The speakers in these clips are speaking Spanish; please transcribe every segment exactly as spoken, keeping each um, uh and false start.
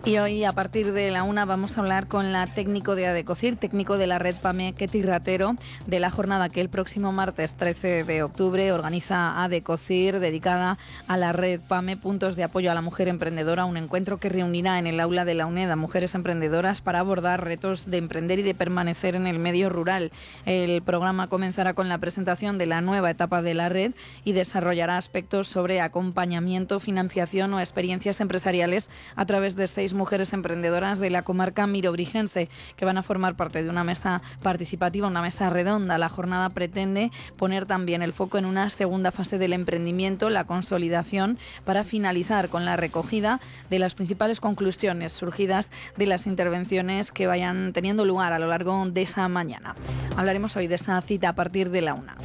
Y hoy, a partir de la una, vamos a hablar con la técnico de Adecocir, técnico de la red PAME, Ketty Ratero, de la jornada que el próximo martes trece de octubre organiza Adecocir, dedicada a la red PAME, Puntos de Apoyo a la Mujer Emprendedora, un encuentro que reunirá en el aula de la UNED a mujeres emprendedoras para abordar retos de emprender y de permanecer en el medio rural. El programa comenzará con la presentación de la nueva etapa de la red y desarrollará aspectos sobre acompañamiento, financiación o experiencias empresariales a través de seis mujeres emprendedoras de la comarca mirobrigense que van a formar parte de una mesa participativa, una mesa redonda. La jornada pretende poner también el foco en una segunda fase del emprendimiento, la consolidación, para finalizar con la recogida de las principales conclusiones surgidas de las intervenciones que vayan teniendo lugar a lo largo de esa mañana. Hablaremos hoy de esa cita a partir de la una.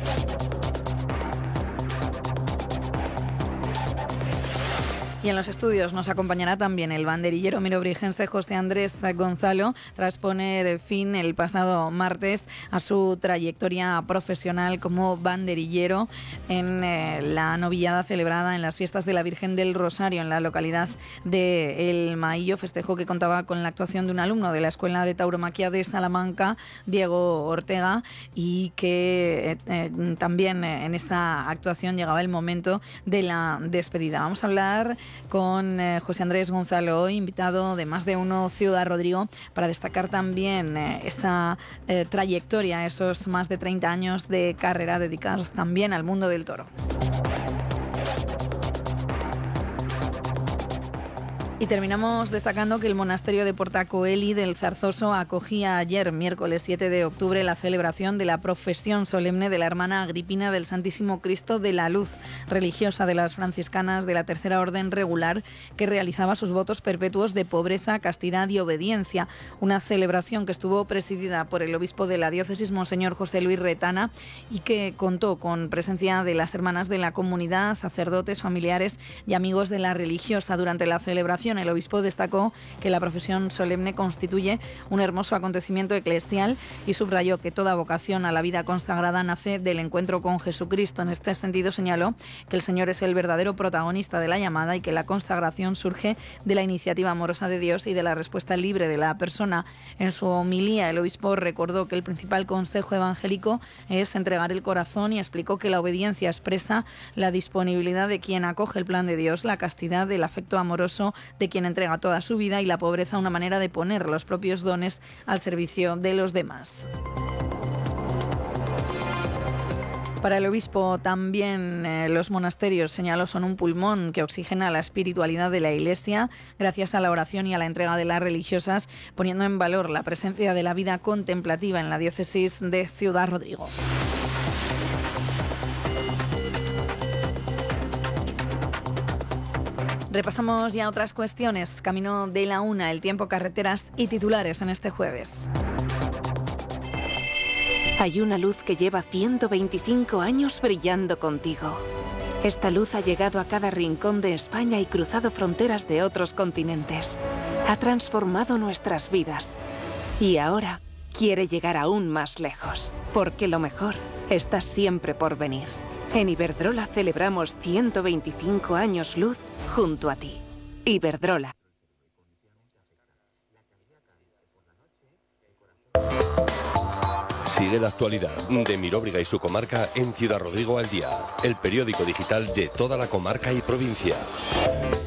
Y en los estudios nos acompañará también el banderillero mirobrigense José Andrés Gonzalo, tras poner fin el pasado martes a su trayectoria profesional como banderillero en eh, la novillada celebrada en las fiestas de la Virgen del Rosario en la localidad de El Maillo, festejo que contaba con la actuación de un alumno de la Escuela de Tauromaquia de Salamanca, Diego Ortega, y que eh, eh, también en esta actuación llegaba el momento de la despedida. Vamos a hablar con eh, José Andrés Gonzalo, hoy invitado de Más de Uno Ciudad Rodrigo, para destacar también eh, esa eh, trayectoria, esos más de treinta años de carrera dedicados también al mundo del toro. Y terminamos destacando que el monasterio de Portacoeli del Zarzoso acogía ayer, miércoles siete de octubre, la celebración de la profesión solemne de la hermana Agripina del Santísimo Cristo de la Luz, religiosa de las franciscanas de la Tercera Orden Regular, que realizaba sus votos perpetuos de pobreza, castidad y obediencia. Una celebración que estuvo presidida por el obispo de la diócesis, Monseñor José Luis Retana, y que contó con presencia de las hermanas de la comunidad, sacerdotes, familiares y amigos de la religiosa. Durante la celebración, el obispo destacó que la profesión solemne constituye un hermoso acontecimiento eclesial y subrayó que toda vocación a la vida consagrada nace del encuentro con Jesucristo. En este sentido señaló que el Señor es el verdadero protagonista de la llamada y que la consagración surge de la iniciativa amorosa de Dios y de la respuesta libre de la persona. En su homilía, el obispo recordó que el principal consejo evangélico es entregar el corazón y explicó que la obediencia expresa la disponibilidad de quien acoge el plan de Dios, la castidad del afecto amoroso de quien entrega toda su vida y la pobreza una manera de poner los propios dones al servicio de los demás. Para el obispo también eh, los monasterios, señaló, son un pulmón que oxigena la espiritualidad de la Iglesia gracias a la oración y a la entrega de las religiosas, poniendo en valor la presencia de la vida contemplativa en la diócesis de Ciudad Rodrigo. Repasamos ya otras cuestiones. Camino de la una, el tiempo, carreteras y titulares en este jueves. Hay una luz que lleva ciento veinticinco años brillando contigo. Esta luz ha llegado a cada rincón de España y cruzado fronteras de otros continentes. Ha transformado nuestras vidas. Y ahora quiere llegar aún más lejos. Porque lo mejor está siempre por venir. En Iberdrola celebramos ciento veinticinco años luz junto a ti. Iberdrola. Sigue la actualidad de Miróbriga y su comarca en Ciudad Rodrigo al día, el periódico digital de toda la comarca y provincia.